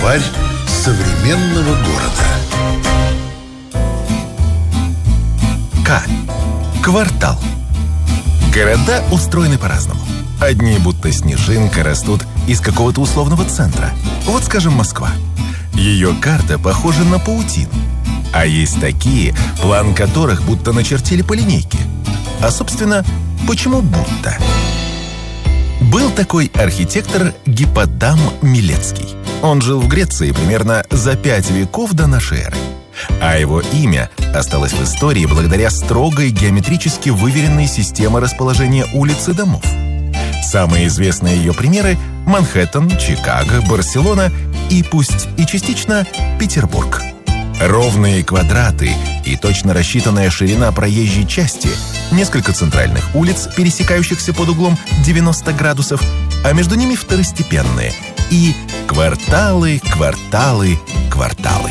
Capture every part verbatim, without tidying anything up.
Словарь современного города. К. Квартал. Города устроены по-разному. Одни, будто снежинка, растут из какого-то условного центра. Вот, скажем, Москва. Ее карта похожа на паутину. А есть такие, план которых будто начертили по линейке. А, собственно, почему будто? Был такой архитектор Гипподам Милецкий. Он жил в Греции примерно за пять веков до нашей эры. А его имя осталось в истории благодаря строгой геометрически выверенной системе расположения улиц и домов. Самые известные ее примеры – Манхэттен, Чикаго, Барселона и, пусть и частично, Петербург. Ровные квадраты и точно рассчитанная ширина проезжей части, несколько центральных улиц, пересекающихся под углом девяносто градусов, а между ними второстепенные, и кварталы, кварталы, кварталы.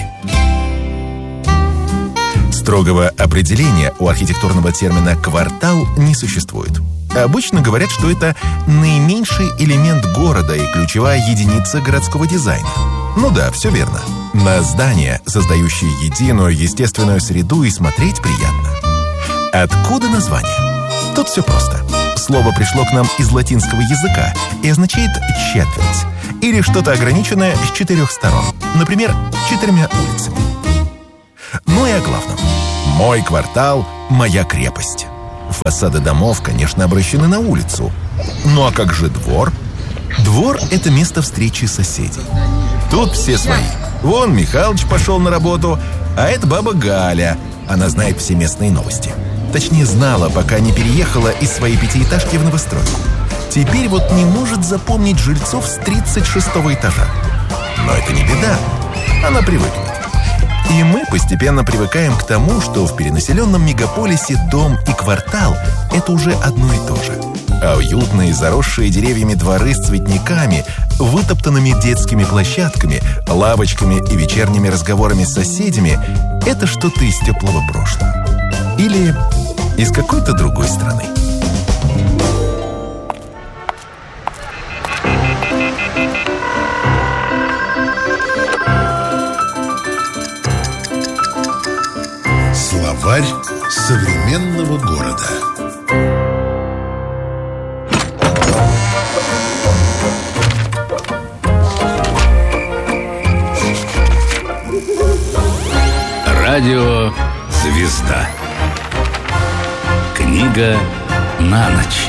Строгого определения у архитектурного термина «квартал» не существует. Обычно говорят, что это наименьший элемент города и ключевая единица городского дизайна. Ну да, все верно. На здания, создающие единую естественную среду, и смотреть приятно. Откуда название? Тут все просто. Слово пришло к нам из латинского языка и означает «четверть» или что-то ограниченное с четырех сторон, например, четырьмя улицами. Ну и о главном. Мой квартал – моя крепость. Фасады домов, конечно, обращены на улицу. Ну а как же двор? Двор – это место встречи соседей. Тут все свои. Вон Михалыч пошел на работу, а это баба Галя. Она знает все местные новости. Точнее, знала, пока не переехала из своей пятиэтажки в новостройку. Теперь вот не может запомнить жильцов с тридцать шестого этажа. Но это не беда. Она привыкнет. И мы постепенно привыкаем к тому, что в перенаселенном мегаполисе дом и квартал – это уже одно и то же. А уютные, заросшие деревьями дворы с цветниками, вытоптанными детскими площадками, лавочками и вечерними разговорами с соседями – это что-то из теплого прошлого. Или из какой-то другой страны. Словарь современного города. Радио «Звезда». Книга на ночь.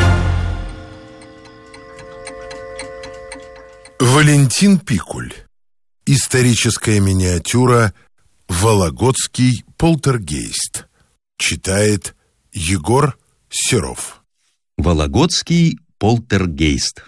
Валентин Пикуль. Историческая миниатюра «Вологодский полтергейст». Читает Егор Серов. Вологодский полтергейст.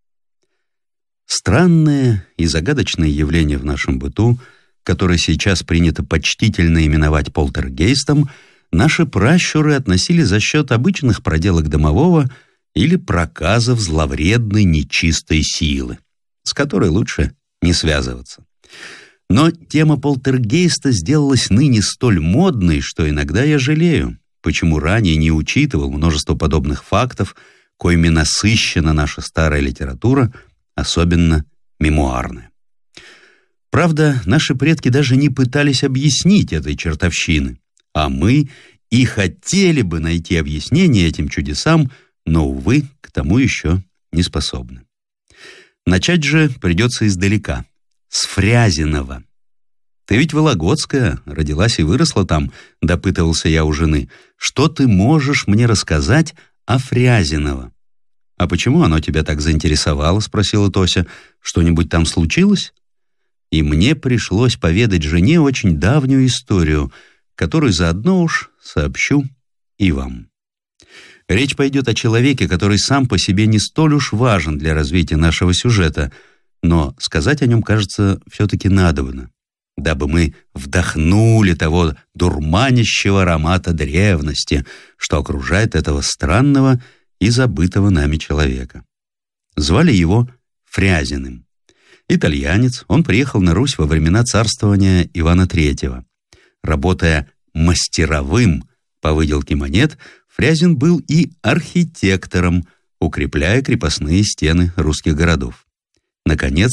Странное и загадочное явление в нашем быту, которое сейчас принято почтительно именовать полтергейстом, наши пращуры относили за счет обычных проделок домового или проказов зловредной нечистой силы, с которой лучше не связываться. Но тема полтергейста сделалась ныне столь модной, что иногда я жалею, почему ранее не учитывал множество подобных фактов, коими насыщена наша старая литература, особенно мемуарная. Правда, наши предки даже не пытались объяснить этой чертовщины, а мы и хотели бы найти объяснение этим чудесам, но, увы, к тому еще не способны. Начать же придется издалека. С Фрязиного. «Ты ведь вологодская, родилась и выросла там», — допытывался я у жены. «Что ты можешь мне рассказать о Фрязиново?» «А почему оно тебя так заинтересовало?» — спросила Тося. «Что-нибудь там случилось?» И мне пришлось поведать жене очень давнюю историю, которую заодно уж сообщу и вам. Речь пойдет о человеке, который сам по себе не столь уж важен для развития нашего сюжета, но сказать о нем, кажется, все-таки надобно, дабы мы вдохнули того дурманящего аромата древности, что окружает этого странного и забытого нами человека. Звали его Фрязиным. Итальянец, он приехал на Русь во времена царствования Ивана Третьего. Работая мастеровым по выделке монет, Фрязин был и архитектором, укрепляя крепостные стены русских городов. Наконец,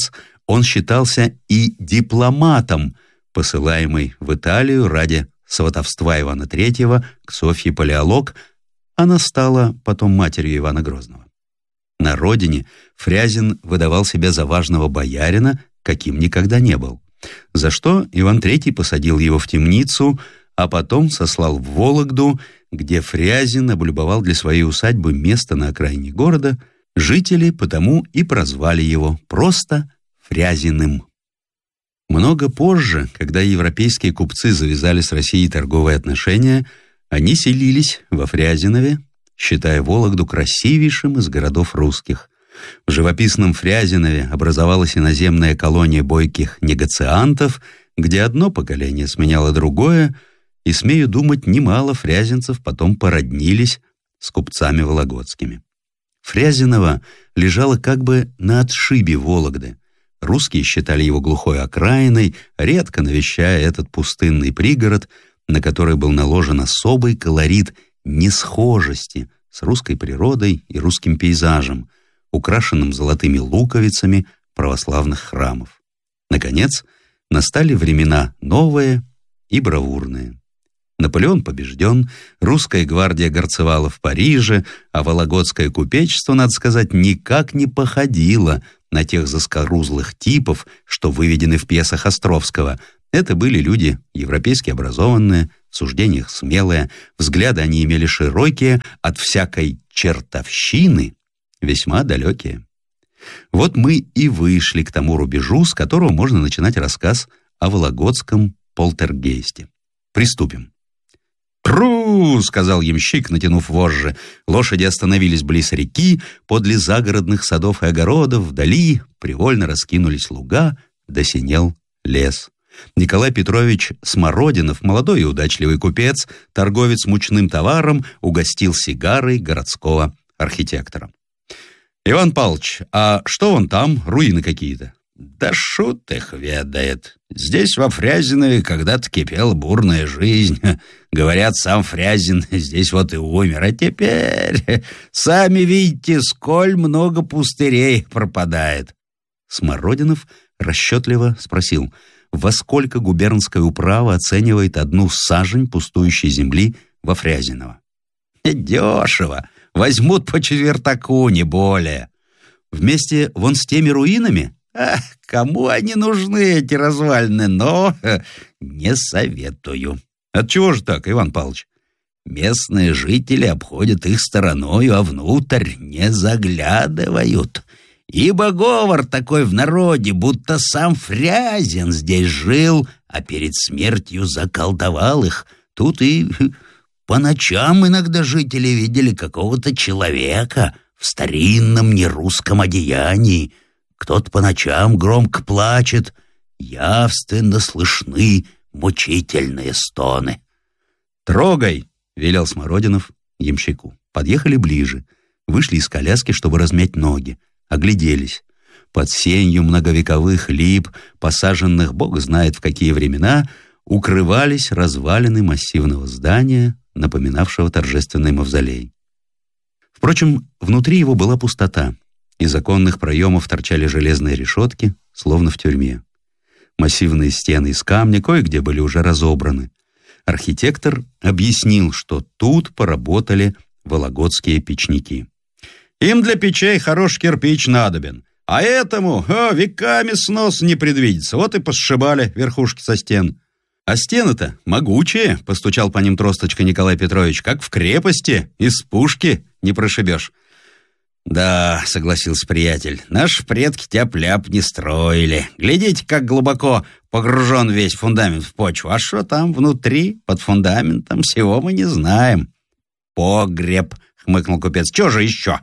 Он считался и дипломатом, посылаемый в Италию ради сватовства Ивана Третьего к Софье Палеолог. Она стала потом матерью Ивана Грозного. На родине Фрязин выдавал себя за важного боярина, каким никогда не был, за что Иван Третий посадил его в темницу, а потом сослал в Вологду, где Фрязин облюбовал для своей усадьбы место на окраине города. Жители потому и прозвали его просто Фрязиным. Много позже, когда европейские купцы завязали с Россией торговые отношения, они селились во Фрязинове, считая Вологду красивейшим из городов русских. В живописном Фрязинове образовалась иноземная колония бойких негоциантов, где одно поколение сменяло другое, и, смею думать, немало фрязинцев потом породнились с купцами вологодскими. Фрязиново лежало как бы на отшибе Вологды. Русские считали его глухой окраиной, редко навещая этот пустынный пригород, на который был наложен особый колорит несхожести с русской природой и русским пейзажем, украшенным золотыми луковицами православных храмов. Наконец, настали времена новые и бравурные. Наполеон побежден, русская гвардия горцевала в Париже, а вологодское купечество, надо сказать, никак не походило на тех заскорузлых типов, что выведены в пьесах Островского. Это были люди европейски образованные, в суждениях смелые, взгляды они имели широкие, от всякой чертовщины весьма далекие. Вот мы и вышли к тому рубежу, с которого можно начинать рассказ о вологодском полтергейсте. Приступим. «Пру!» — сказал ямщик, натянув вожжи. Лошади остановились близ реки, подле загородных садов и огородов, вдали привольно раскинулись луга, досинел лес. Николай Петрович Смородинов, молодой и удачливый купец, торговец мучным товаром, угостил сигарой городского архитектора. «Иван Павлович, а что вон там, руины какие-то?» «Да шут их ведает. Здесь, во Фрязинове, когда-то кипела бурная жизнь. Говорят, сам Фрязин здесь вот и умер. А теперь, сами видите, сколь много пустырей пропадает». Смородинов расчетливо спросил, во сколько губернская управа оценивает одну сажень пустующей земли во Фрязиново. «Дешево. Возьмут по четвертаку, не более». «Вместе вон с теми руинами?» «Ах, кому они нужны, эти развалины, но не советую». «Отчего же так, Иван Павлович?» «Местные жители обходят их стороною, а внутрь не заглядывают. Ибо говор такой в народе, будто сам Фрязин здесь жил, а перед смертью заколдовал их. Тут и по ночам иногда жители видели какого-то человека в старинном нерусском одеянии. Кто-то по ночам громко плачет, явственно слышны мучительные стоны». «Трогай!» — велел Смородинов ямщику. Подъехали ближе, вышли из коляски, чтобы размять ноги, огляделись. Под сенью многовековых лип, посаженных бог знает в какие времена, укрывались развалины массивного здания, напоминавшего торжественный мавзолей. Впрочем, внутри его была пустота. Из оконных проемов торчали железные решетки, словно в тюрьме. Массивные стены из камня кое-где были уже разобраны. Архитектор объяснил, что тут поработали вологодские печники. «Им для печей хороший кирпич надобен, а этому о, веками снос не предвидится. Вот и посшибали верхушки со стен». «А стены-то могучие», — постучал по ним тросточкой Николай Петрович, «как в крепости, из пушки не прошибешь». «Да», — согласился приятель, — «наши предки тяп-ляп не строили. Глядите, как глубоко погружен весь фундамент в почву. А что там внутри, под фундаментом, всего мы не знаем». «Погреб», — хмыкнул купец, — «чё же еще?»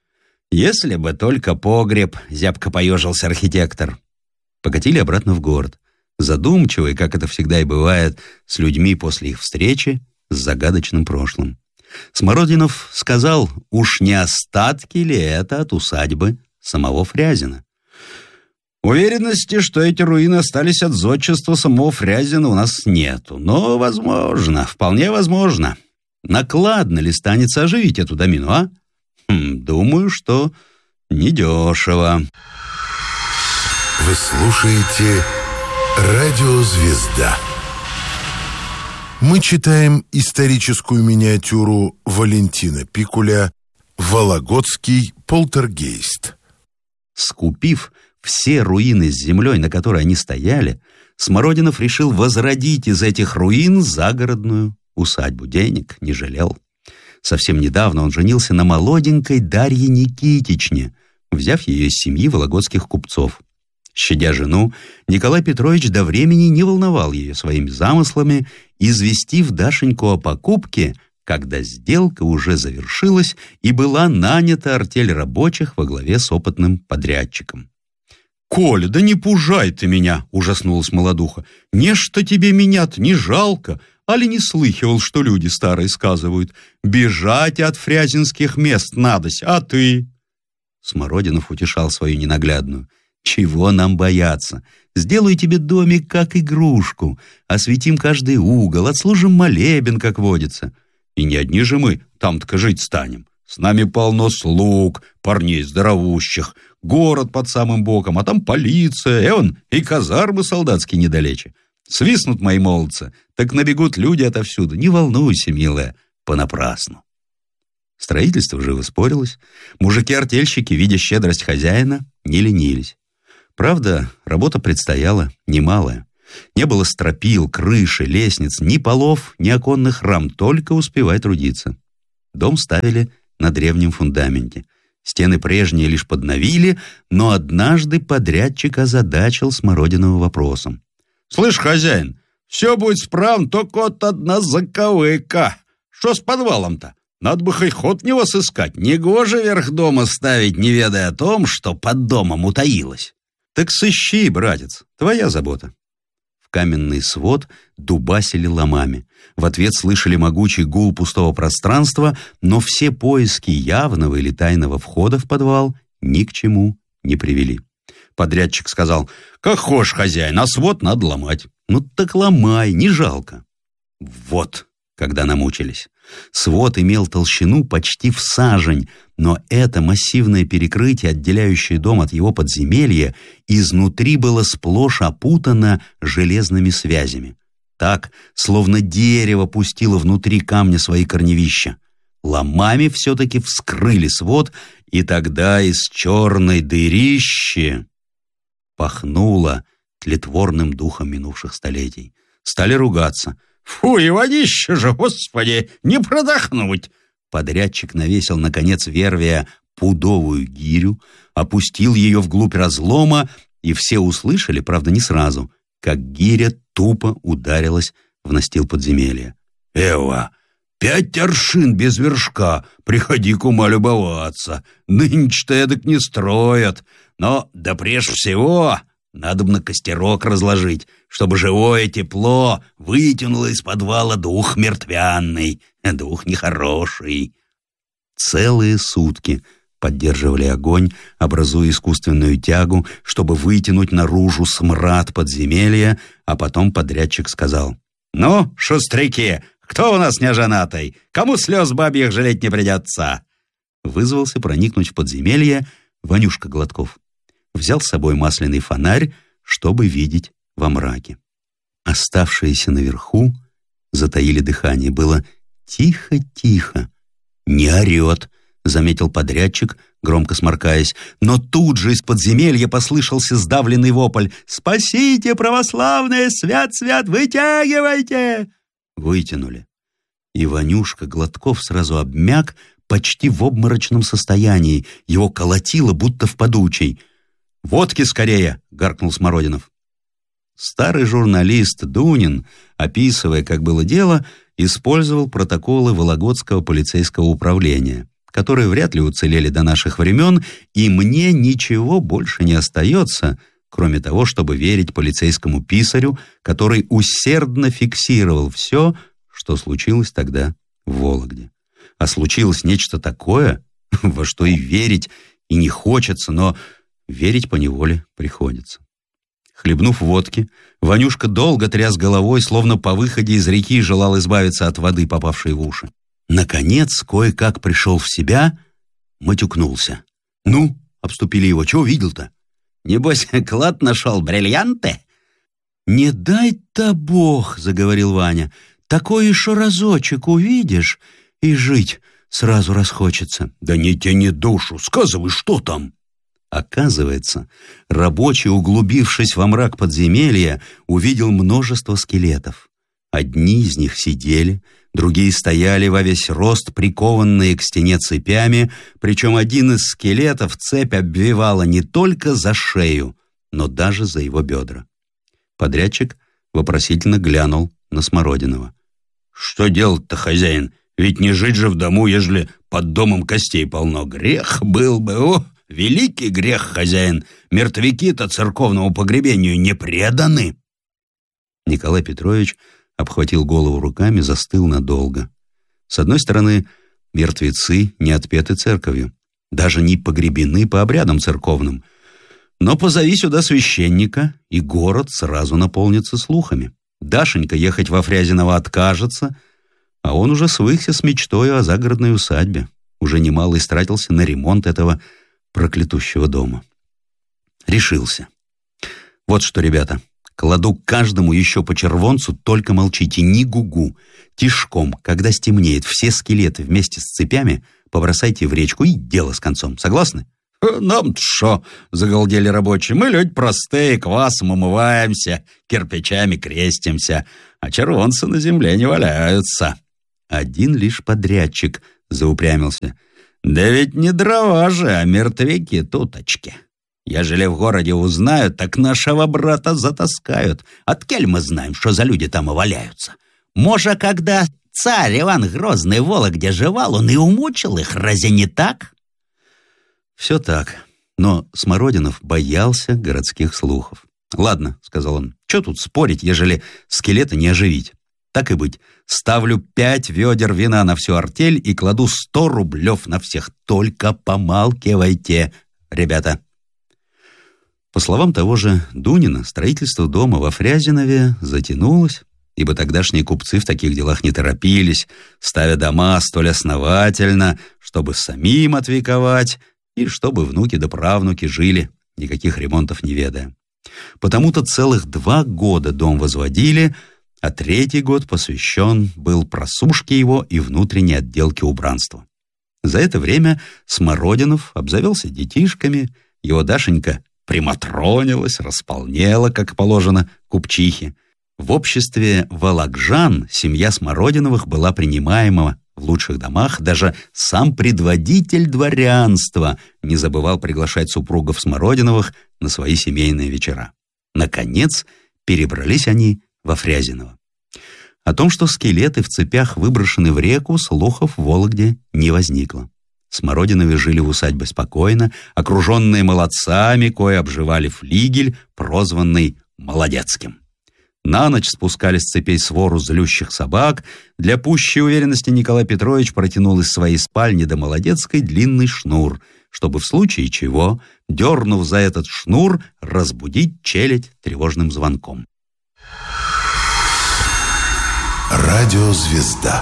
«Если бы только погреб», — зябко поежился архитектор. Покатили обратно в город, задумчивый, как это всегда и бывает с людьми после их встречи с загадочным прошлым. Смородинов сказал, уж не остатки ли это от усадьбы самого Фрязина. «Уверенности, что эти руины остались от зодчества самого Фрязина, у нас нету, но возможно, вполне возможно. Накладно ли станется оживить эту домину, а? Хм, думаю, что недешево». Вы слушаете «Радио Звезда». Мы читаем историческую миниатюру Валентина Пикуля «Вологодский полтергейст». Скупив все руины с землей, на которой они стояли, Смородинов решил возродить из этих руин загородную усадьбу. Денег не жалел. Совсем недавно он женился на молоденькой Дарье Никитичне, взяв ее из семьи вологодских купцов. Щадя жену, Николай Петрович до времени не волновал ее своими замыслами, известив Дашеньку о покупке, когда сделка уже завершилась и была нанята артель рабочих во главе с опытным подрядчиком. «Коля, да не пужай ты меня!» — ужаснулась молодуха. «Нечто тебе меня-то не жалко, али не слыхивал, что люди старые сказывают. Бежать от фрязинских мест надось, а ты?» Смородинов утешал свою ненаглядную. «Чего нам бояться? Сделаю тебе домик, как игрушку. Осветим каждый угол, отслужим молебен, как водится. И не одни же мы там-то жить станем. С нами полно слуг, парней здоровущих, город под самым боком, а там полиция, и он, и казармы солдатские недалече. Свистнут мои молодцы, так набегут люди отовсюду. Не волнуйся, милая, понапрасну». Строительство живо спорилось. Мужики-артельщики, видя щедрость хозяина, не ленились. Правда, работа предстояла немалая. Не было стропил, крыши, лестниц, ни полов, ни оконных рам, только успевай трудиться. Дом ставили на древнем фундаменте. Стены прежние лишь подновили, но однажды подрядчик озадачил Смородинова вопросом. «Слышь, хозяин, все будет справно, только вот одна заковыка. Что с подвалом-то? Надо бы хоть ход в него сыскать. Негоже верх дома ставить, не ведая о том, что под домом утаилось». «Так сыщи, братец, твоя забота». В каменный свод дубасили ломами. В ответ слышали могучий гул пустого пространства, но все поиски явного или тайного входа в подвал ни к чему не привели. Подрядчик сказал: «Как хошь, хозяин, а свод надо ломать». «Ну так ломай, не жалко». Вот когда намучились. Свод имел толщину почти в сажень, но это массивное перекрытие, отделяющее дом от его подземелья, изнутри было сплошь опутано железными связями. Так, словно дерево пустило внутри камня свои корневища. Ломами все-таки вскрыли свод, и тогда из черной дырищи пахнуло тлетворным духом минувших столетий. Стали ругаться. «Фу, и водище же, господи, не продохнуть!» Подрядчик навесил на конец вервия пудовую гирю, опустил ее вглубь разлома, и все услышали, правда не сразу, как гиря тупо ударилась в настил подземелья. «Эва, пять аршин без вершка, приходи, кума, любоваться. Нынче-то эдак не строят, но да прежде всего надобно костерок разложить, чтобы живое тепло вытянуло из подвала дух мертвянный, дух нехороший». Целые сутки поддерживали огонь, образуя искусственную тягу, чтобы вытянуть наружу смрад подземелья, а потом подрядчик сказал: «Ну, шустряки, кто у нас не женатый? Кому слез бабьих жалеть не придется?» Вызвался проникнуть в подземелье Ванюшка Гладков. Взял с собой масляный фонарь, чтобы видеть во мраке. Оставшиеся наверху затаили дыхание. Было тихо-тихо. «Не орет», — заметил подрядчик, громко сморкаясь. Но тут же из подземелья послышался сдавленный вопль: «Спасите, православные! Свят-свят! Вытягивайте!» Вытянули. И Ванюшка Гладков сразу обмяк, почти в обморочном состоянии. Его колотило, будто в подучий. «Водки скорее!» — гаркнул Смородинов. Старый журналист Дунин, описывая, как было дело, использовал протоколы Вологодского полицейского управления, которые вряд ли уцелели до наших времен, и мне ничего больше не остается, кроме того, чтобы верить полицейскому писарю, который усердно фиксировал все, что случилось тогда в Вологде. А случилось нечто такое, во что и верить и не хочется, но верить поневоле приходится. Хлебнув водки, Ванюшка долго тряс головой, словно по выходе из реки желал избавиться от воды, попавшей в уши. Наконец, кое-как пришел в себя, матюкнулся. «Ну?» — обступили его. «Чего видел-то?» Небось, клад нашел бриллианты?» «Не дай-то Бог», — заговорил Ваня, — «такой еще разочек увидишь, и жить сразу расхочется». «Да не тяни душу, сказывай, что там?» Оказывается, рабочий, углубившись во мрак подземелья, увидел множество скелетов. Одни из них сидели, другие стояли во весь рост, прикованные к стене цепями, причем один из скелетов цепь обвивала не только за шею, но даже за его бедра. Подрядчик вопросительно глянул на Смородинова. «Что делать-то, хозяин? Ведь не жить же в дому, ежели под домом костей полно. Грех был бы, о, великий грех, хозяин! Мертвяки-то церковному погребению не преданы!» Николай Петрович обхватил голову руками, застыл надолго. С одной стороны, мертвецы не отпеты церковью, даже не погребены по обрядам церковным. Но позови сюда священника, и город сразу наполнится слухами. Дашенька ехать во Фрязиново откажется, а он уже свыкся с мечтою о загородной усадьбе. Уже немало истратился на ремонт этого проклятущего дома. Решился. Вот что, ребята, кладу каждому еще по червонцу, только молчите, ни гугу. Тишком, когда стемнеет, все скелеты вместе с цепями побросайте в речку, и дело с концом. Согласны? «Нам-то шо?» — загалдели рабочие. «Мы люди простые, квасом умываемся, кирпичами крестимся, а червонцы на земле не валяются». Один лишь подрядчик заупрямился. «Да ведь не дрова же, а мертвяки-туточки. Ежели в городе узнают, так нашего брата затаскают. Откель мы знаем, что за люди там и валяются. Может, когда царь Иван Грозный в Вологде жевал, он и умучил их, разве не так?» Все так, но Смородинов боялся городских слухов. «Ладно», — сказал он, — «что тут спорить, ежели скелета не оживить? Так и быть, ставлю пять ведер вина на всю артель и кладу сто рублев на всех. Только помалкивайте, ребята». По словам того же Дунина, строительство дома во Фрязинове затянулось, ибо тогдашние купцы в таких делах не торопились, ставя дома столь основательно, чтобы самим отвековать, и чтобы внуки да правнуки жили, никаких ремонтов не ведая. Потому-то целых два года дом возводили, а третий год посвящен был просушке его и внутренней отделке убранства. За это время Смородинов обзавелся детишками, его Дашенька приматронилась, располнела, как положено, купчихе. В обществе волокжан семья Смородиновых была принимаема в лучших домах, даже сам предводитель дворянства не забывал приглашать супругов Смородиновых на свои семейные вечера. Наконец, перебрались они во Фрязиново. О том, что скелеты в цепях выброшены в реку, слухов в Вологде не возникло. Смородиновы жили в усадьбе спокойно, окруженные молодцами, кое обживали флигель, прозванный Молодецким. На ночь спускали с цепей свору злющих собак. Для пущей уверенности Николай Петрович протянул из своей спальни до Молодецкой длинный шнур, чтобы в случае чего, дернув за этот шнур, разбудить челядь тревожным звонком. Радиозвезда.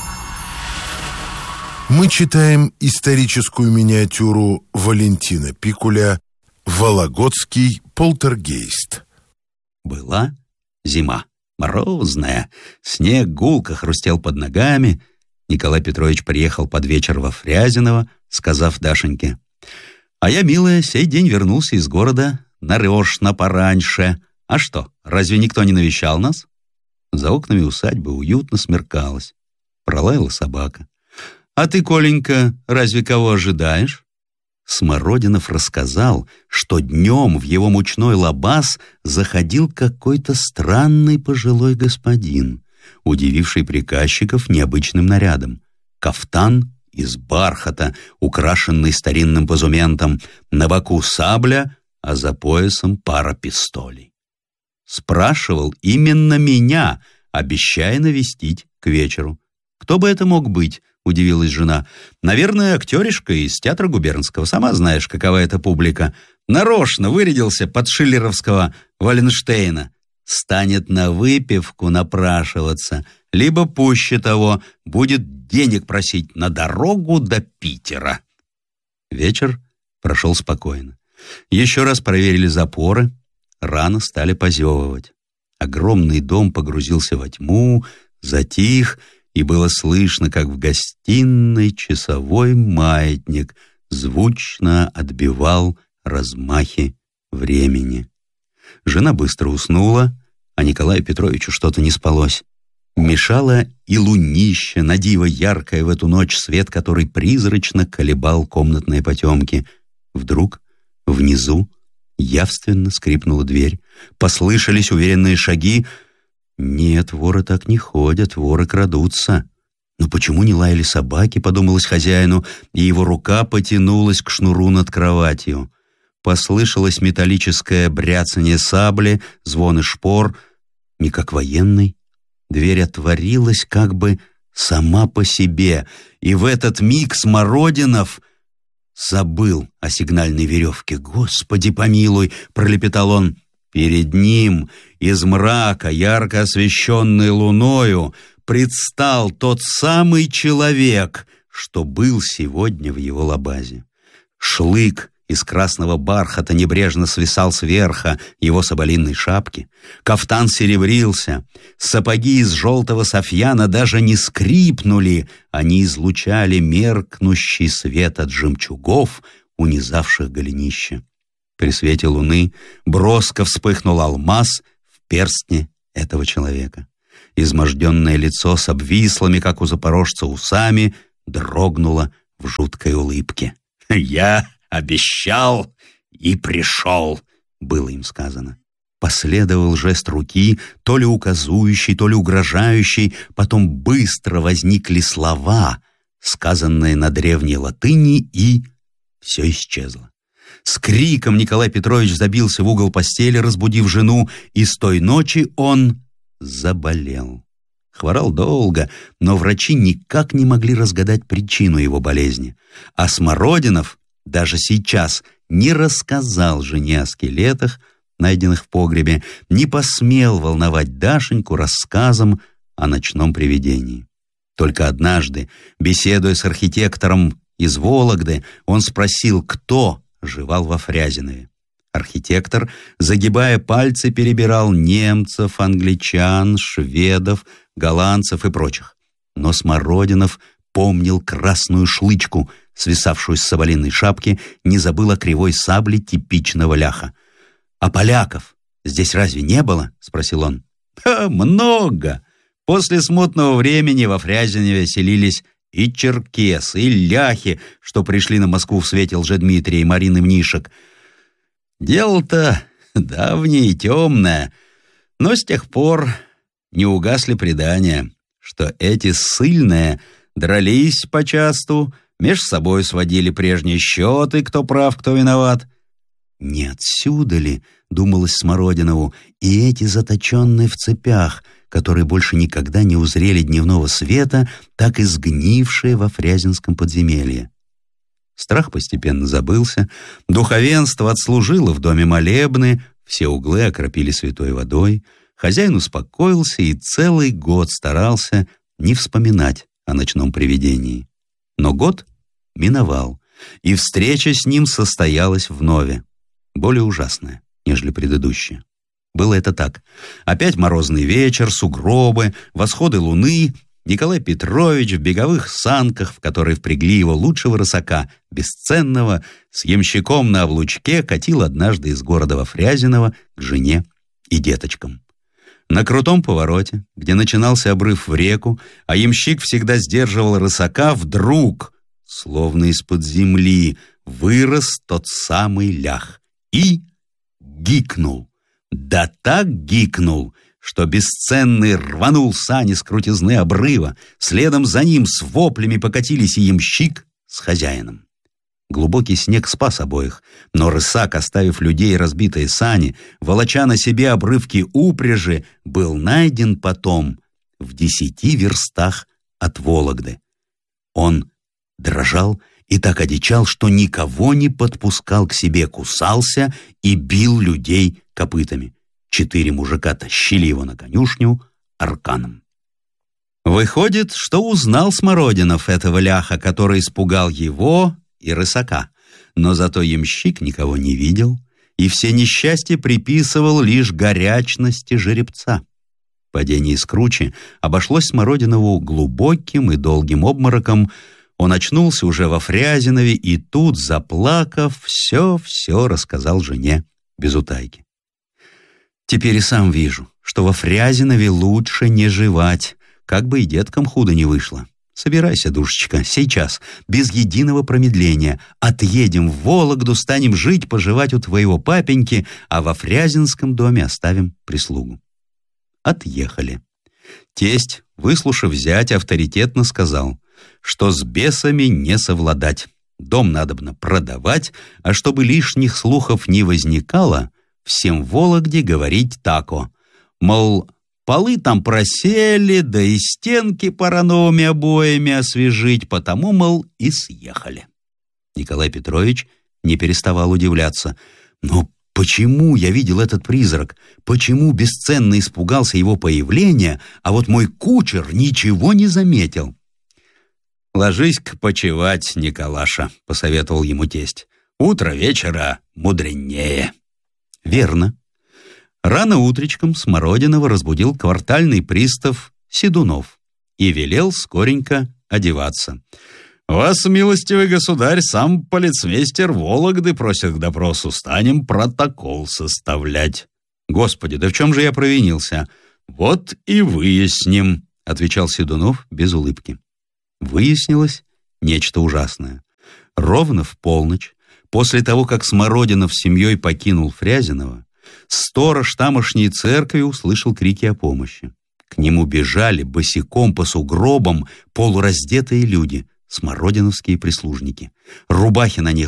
Мы читаем историческую миниатюру Валентина Пикуля «Вологодский полтергейст». Была зима, морозная, снег гулко хрустел под ногами. Николай Петрович приехал под вечер во Фрязиново, сказав Дашеньке: «А я, милая, сей день вернулся из города нарочно пораньше. А что, разве никто не навещал нас?» За окнами усадьбы уютно смеркалось. Пролаяла собака. «А ты, Коленька, разве кого ожидаешь?» Смородинов рассказал, что днем в его мучной лабаз заходил какой-то странный пожилой господин, удививший приказчиков необычным нарядом. Кафтан из бархата, украшенный старинным позументом, на боку сабля, а за поясом пара пистолей. Спрашивал именно меня, обещая навестить к вечеру. «Кто бы это мог быть?» — удивилась жена. «Наверное, актеришка из театра губернского. Сама знаешь, какова эта публика. Нарочно вырядился под шиллеровского Валенштейна. Станет на выпивку напрашиваться, либо, пуще того, будет денег просить на дорогу до Питера». Вечер прошел спокойно. Еще раз проверили запоры, рано стали позевывать. Огромный дом погрузился во тьму, затих, и было слышно, как в гостиной часовой маятник звучно отбивал размахи времени. Жена быстро уснула, а Николаю Петровичу что-то не спалось. Мешало и лунище, надиво яркое в эту ночь, свет который призрачно колебал комнатные потемки. Вдруг внизу явственно скрипнула дверь. Послышались уверенные шаги. Нет, воры так не ходят, воры крадутся. Но почему не лаяли собаки, подумалось хозяину, и его рука потянулась к шнуру над кроватью. Послышалось металлическое бряцание сабли, звон и шпор. Не как военный. Дверь отворилась как бы сама по себе, и в этот миг Смородинов забыл о сигнальной веревке. «Господи помилуй!» — пролепетал он. Перед ним из мрака, ярко освещенный луною, предстал тот самый человек, что был сегодня в его лабазе. Шлык из красного бархата небрежно свисал с верха его соболиной шапки, кафтан серебрился, сапоги из желтого софьяна даже не скрипнули, они излучали меркнущий свет от жемчугов, унизавших голенище. При свете луны броско вспыхнул алмаз в перстне этого человека. Изможденное лицо с обвислыми, как у запорожца, усами дрогнуло в жуткой улыбке. «Я обещал и пришел», — было им сказано. Последовал жест руки, то ли указующий, то ли угрожающий, потом быстро возникли слова, сказанные на древней латыни, и все исчезло. С криком Николай Петрович забился в угол постели, разбудив жену, и с той ночи он заболел. Хворал долго, но врачи никак не могли разгадать причину его болезни. А Смородинов даже сейчас не рассказал жене о скелетах, найденных в погребе, не посмел волновать Дашеньку рассказом о ночном привидении. Только однажды, беседуя с архитектором из Вологды, он спросил, кто жевал во Фрязинове. Архитектор, загибая пальцы, перебирал немцев, англичан, шведов, голландцев и прочих. Но Смородинов помнил красную шлычку, свисавшую с соболиной шапки, не забыл о кривой сабле типичного ляха. «А поляков здесь разве не было?» — спросил он. «Ха, много! После смутного времени во Фрязинове селились и черкесы, и ляхи, что пришли на Москву в свете Лжедмитрия и Марины Мнишек. Дело-то давнее и темное, но с тех пор не угасли предания, что эти ссыльные дрались почасту, меж собой сводили прежние счеты, кто прав, кто виноват. Не отсюда ли, думалось Смородинову, и эти заточенные в цепях, которые больше никогда не узрели дневного света, так и сгнившие во Фрязинском подземелье. Страх постепенно забылся, духовенство отслужило в доме молебны, все углы окропили святой водой, хозяин успокоился и целый год старался не вспоминать о ночном привидении. Но год миновал, и встреча с ним состоялась вновь, более ужасная, нежели предыдущая. Было это так. Опять морозный вечер, сугробы, восходы луны. Николай Петрович в беговых санках, в которые впрягли его лучшего рысака, бесценного, с ямщиком на облучке, катил однажды из города во Фрязиново к жене и деточкам. На крутом повороте, где начинался обрыв в реку, а ямщик всегда сдерживал рысака, вдруг, словно из-под земли, вырос тот самый лях и гикнул. Да так гикнул, что бесценный рванул сани с крутизны обрыва, следом за ним с воплями покатились и ямщик с хозяином. Глубокий снег спас обоих, но рысак, оставив людей разбитые сани, волоча на себе обрывки упряжи, был найден потом в десяти верстах от Вологды. Он дрожал и так одичал, что никого не подпускал к себе, кусался и бил людей копытами. Четыре мужика тащили его на конюшню арканом. Выходит, что узнал Смородинов этого ляха, который испугал его и рысака. Но зато ямщик никого не видел, и все несчастья приписывал лишь горячности жеребца. Падение из кручи обошлось Смородинову глубоким и долгим обмороком. Он очнулся уже во Фрязинове и тут, заплакав, все-все рассказал жене без утайки. «Теперь и сам вижу, что во Фрязинове лучше не жевать, как бы и деткам худо не вышло. Собирайся, душечка, сейчас, без единого промедления. Отъедем в Вологду, станем жить-поживать у твоего папеньки, а во Фрязинском доме оставим прислугу». Отъехали. Тесть, выслушав зятя, авторитетно сказал, что с бесами не совладать. Дом надобно продавать, а чтобы лишних слухов не возникало, всем в Вологде говорить тако. Мол, полы там просели, да и стенки пора новыми обоями освежить, потому, мол, и съехали. Николай Петрович не переставал удивляться. Но почему я видел этот призрак? Почему бесценно испугался его появления, а вот мой кучер ничего не заметил? «Ложись-ка почевать, Николаша», — посоветовал ему тесть. «Утро вечера мудренее». Верно. Рано утречком Смородинова разбудил квартальный пристав Седунов и велел скоренько одеваться. «Вас, милостивый государь, сам полицмейстер Вологды просит к допросу. Станем протокол составлять». «Господи, да в чем же я провинился?» «Вот и выясним», — отвечал Седунов без улыбки. Выяснилось нечто ужасное. Ровно в полночь, после того, как Смородинов с семьей покинул Фрязиново, сторож тамошней церкви услышал крики о помощи. К нему бежали босиком по сугробам полураздетые люди, смородиновские прислужники. Рубахи на них